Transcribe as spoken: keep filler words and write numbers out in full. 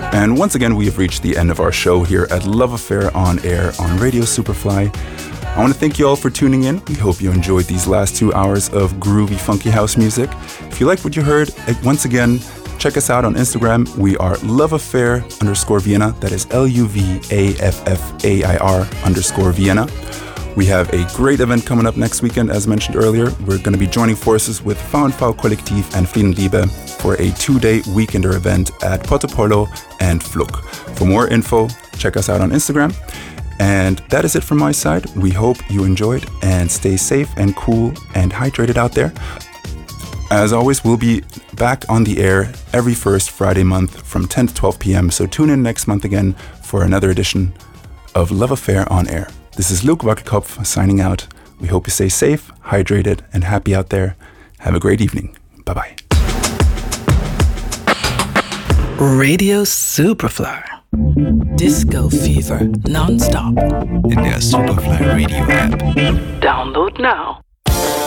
And once again, we have reached the end of our show here at Love Affair On Air on Radio Superfly. I want to thank you all for tuning in. We hope you enjoyed these last two hours of groovy, funky house music. If you liked what you heard, once again, check us out on Instagram. We are Love Affair underscore Vienna. That is L U V A F F A I R underscore Vienna. We have a great event coming up next weekend, as mentioned earlier. We're going to be joining forces with Frauenfall Kollektiv and Friedenliebe for a two-day weekender event at Potapolo and Fluk. For more info, check us out on Instagram. And that is it from my side. We hope you enjoyed and stay safe and cool and hydrated out there. As always, we'll be back on the air every first Friday month from ten to twelve p.m. So tune in next month again for another edition of Love Affair On Air. This is Luke Wackelkopf signing out. We hope you stay safe, hydrated, and happy out there. Have a great evening. Bye-bye. Radio Superfly. Disco Fever non-stop. In der Superfly Radio App. Download now.